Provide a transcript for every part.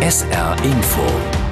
SR Info.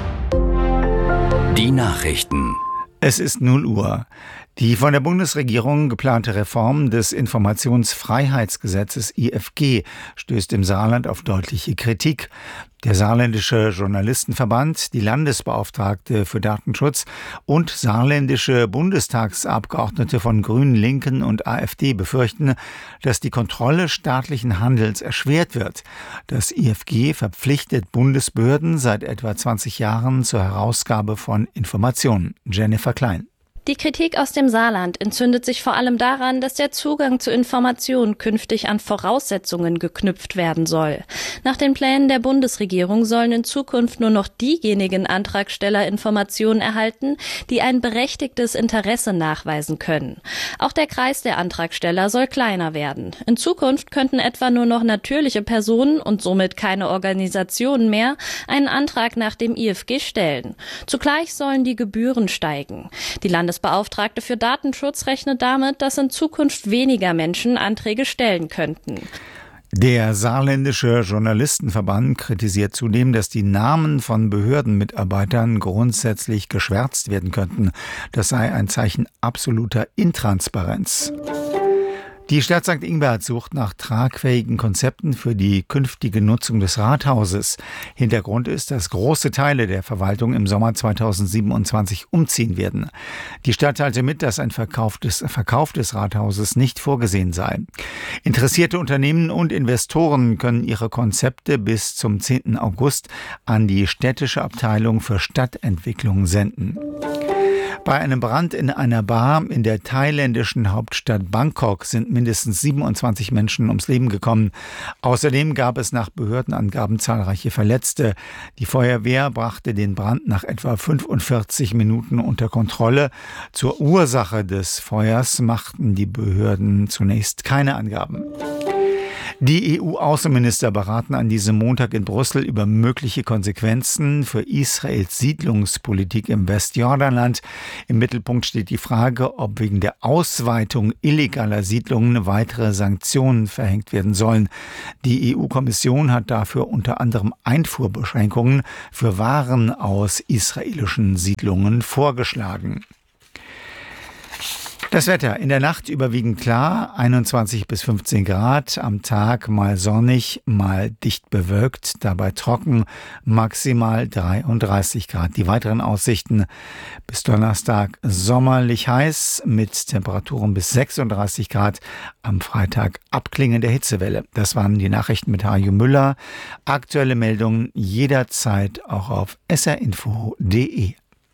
Die Nachrichten. Es ist 0 Uhr. Die von der Bundesregierung geplante Reform des Informationsfreiheitsgesetzes IFG stößt im Saarland auf deutliche Kritik. Der Saarländische Journalistenverband, die Landesbeauftragte für Datenschutz und saarländische Bundestagsabgeordnete von Grünen, Linken und AfD befürchten, dass die Kontrolle staatlichen Handels erschwert wird. Das IFG verpflichtet Bundesbehörden seit etwa 20 Jahren zur Herausgabe von Informationen. Jennifer Klein. Die Kritik aus dem Saarland entzündet sich vor allem daran, dass der Zugang zu Informationen künftig an Voraussetzungen geknüpft werden soll. Nach den Plänen der Bundesregierung sollen in Zukunft nur noch diejenigen Antragsteller Informationen erhalten, die ein berechtigtes Interesse nachweisen können. Auch der Kreis der Antragsteller soll kleiner werden. In Zukunft könnten etwa nur noch natürliche Personen und somit keine Organisationen mehr einen Antrag nach dem IFG stellen. Zugleich sollen die Gebühren steigen. Die Landesbeauftragte für Datenschutz rechnet damit, dass in Zukunft weniger Menschen Anträge stellen könnten. Der Saarländische Journalistenverband kritisiert zudem, dass die Namen von Behördenmitarbeitern grundsätzlich geschwärzt werden könnten. Das sei ein Zeichen absoluter Intransparenz. Die Stadt St. Ingbert sucht nach tragfähigen Konzepten für die künftige Nutzung des Rathauses. Hintergrund ist, dass große Teile der Verwaltung im Sommer 2027 umziehen werden. Die Stadt teilte mit, dass ein Verkauf des Rathauses nicht vorgesehen sei. Interessierte Unternehmen und Investoren können ihre Konzepte bis zum 10. August an die städtische Abteilung für Stadtentwicklung senden. Bei einem Brand in einer Bar in der thailändischen Hauptstadt Bangkok sind mindestens 27 Menschen ums Leben gekommen. Außerdem gab es nach Behördenangaben zahlreiche Verletzte. Die Feuerwehr brachte den Brand nach etwa 45 Minuten unter Kontrolle. Zur Ursache des Feuers machten die Behörden zunächst keine Angaben. Die EU-Außenminister beraten an diesem Montag in Brüssel über mögliche Konsequenzen für Israels Siedlungspolitik im Westjordanland. Im Mittelpunkt steht die Frage, ob wegen der Ausweitung illegaler Siedlungen weitere Sanktionen verhängt werden sollen. Die EU-Kommission hat dafür unter anderem Einfuhrbeschränkungen für Waren aus israelischen Siedlungen vorgeschlagen. Das Wetter: in der Nacht überwiegend klar, 21 bis 15 Grad, am Tag mal sonnig, mal dicht bewölkt, dabei trocken, maximal 33 Grad. Die weiteren Aussichten: bis Donnerstag sommerlich heiß mit Temperaturen bis 36 Grad, am Freitag abklingende Hitzewelle. Das waren die Nachrichten mit Hajo Müller. Aktuelle Meldungen jederzeit auch auf srinfo.de.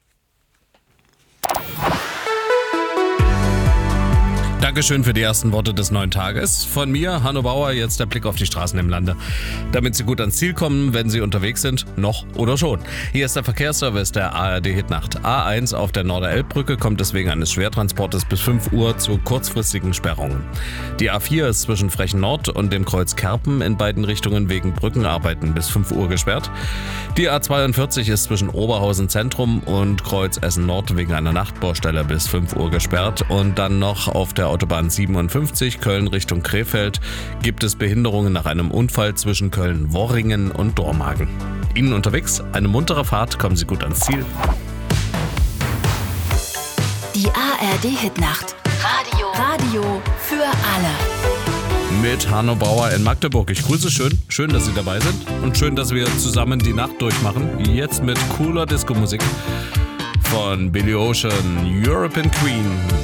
Dankeschön für die ersten Worte des neuen Tages. Von mir, Hanno Bauer, jetzt der Blick auf die Straßen im Lande. Damit Sie gut ans Ziel kommen, wenn Sie unterwegs sind, noch oder schon. Hier ist der Verkehrsservice der ARD Hitnacht. A1 auf der Norderelbbrücke kommt es wegen eines Schwertransportes bis 5 Uhr zu kurzfristigen Sperrungen. Die A4 ist zwischen Frechen Nord und dem Kreuz Kerpen in beiden Richtungen wegen Brückenarbeiten bis 5 Uhr gesperrt. Die A42 ist zwischen Oberhausen Zentrum und Kreuz Essen Nord wegen einer Nachtbaustelle bis 5 Uhr gesperrt. Und dann noch auf der Autobahn 57 Köln Richtung Krefeld gibt es Behinderungen nach einem Unfall zwischen Köln-Worringen und Dormagen. Ihnen unterwegs eine muntere Fahrt, kommen Sie gut ans Ziel. Die ARD Hitnacht. Radio für alle. Mit Hanno Bauer in Magdeburg. Ich grüße schön, dass Sie dabei sind und schön, dass wir zusammen die Nacht durchmachen. Jetzt mit cooler Disco-Musik von Billy Ocean, European Queen.